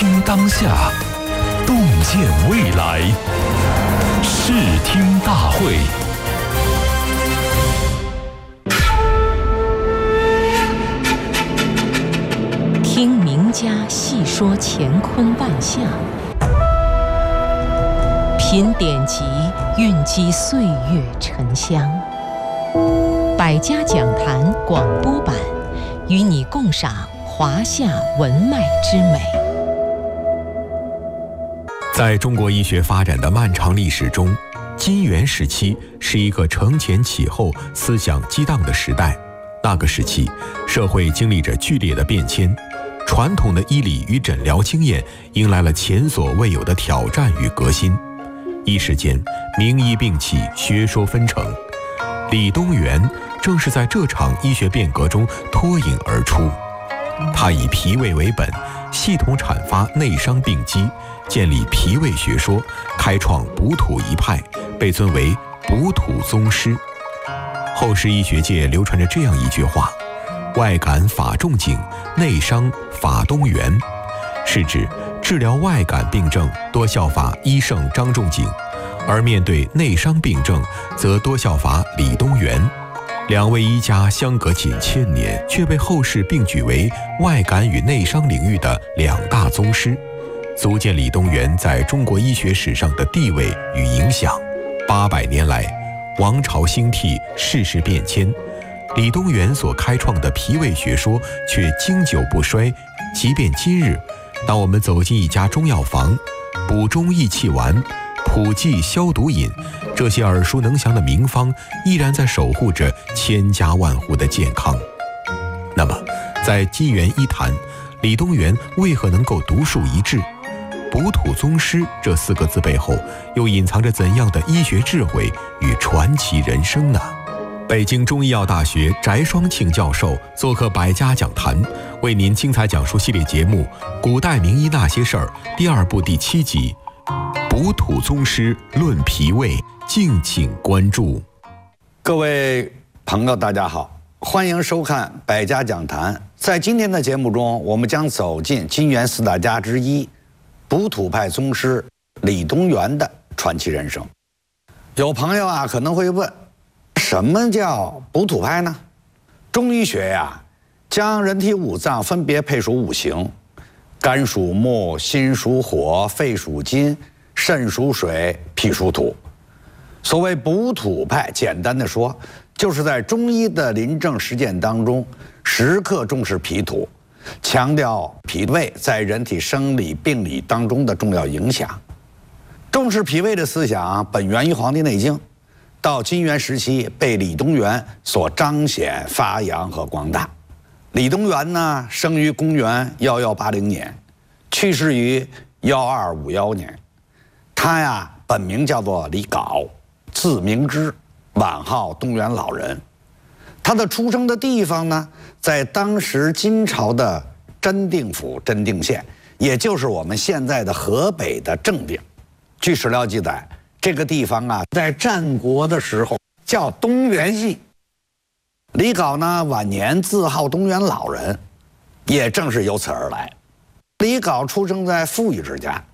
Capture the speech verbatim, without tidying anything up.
听当下，洞见未来。视听大会。 听名家细说乾坤万象，品典籍蕴积岁月沉香。百家讲坛广播版，与你共赏华夏文脉之美。 在中国医学发展的漫长历史中，金元时期是一个承前启后、思想激荡的时代。那个时期，社会经历着剧烈的变迁，传统的医理与诊疗经验迎来了前所未有的挑战与革新。一时间，名医并起，学说纷呈。李东垣正是在这场医学变革中脱颖而出。他以脾胃为本，系统阐发内伤病机，建立脾胃学说，开创补土一派，被尊为补土宗师。后世医学界流传着这样一句话：外感法仲景，内伤法东垣，是指治疗外感病症多效法医圣张仲景，而面对内伤病症则多效法李东垣。两位医家相隔仅千年，却被后世并举为外感与内伤领域的两大宗师，足见李东垣在中国医学史上的地位与影响。八百年来，王朝兴替，世事变迁，李东垣所开创的脾胃学说却经久不衰。即便今日，当我们走进一家中药房，补中益气丸、普济消毒饮，这些耳熟能详的名方依然在守护着千家万户的健康。那么，在金元医坛，李东垣为何能够独树一帜？补土宗师这四个字背后，又隐藏着怎样的医学智慧与传奇人生呢？北京中医药大学翟双庆教授做客百家讲坛，为您精彩讲述系列节目《古代名医那些事儿》第二部第七集补土宗师论脾胃，敬请关注。 各位朋友大家好，欢迎收看百家讲坛。在今天的节目中，我们将走进金元四大家之一补土派宗师李东垣的传奇人生。有朋友啊可能会问，什么叫补土派呢？中医学呀，将人体五脏分别配属五行，肝属木，心属火，肺属金，肾属水，脾属土。所谓补土派，简单的说，就是在中医的临证实践当中，时刻重视脾土，强调脾胃在人体生理病理当中的重要影响。重视脾胃的思想本源于《黄帝内经》，到金元时期被李东垣所彰显、发扬和广大。李东垣呢，生于公元一一八零年，去世于一二五一年。他呀，本名叫做李杲，字明之，晚号东垣老人。他的出生的地方呢，在当时金朝的真定府真定县，也就是我们现在的河北的正定。据史料记载，这个地方啊，在战国的时候叫东垣系。李杲呢，晚年自号东垣老人，也正是由此而来。李杲出生在富裕之家，